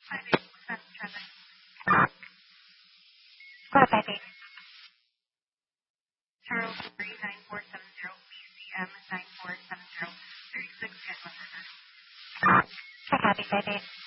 Glad I did. Charles 9470 BCM 9470 36 Good. Happy, I did.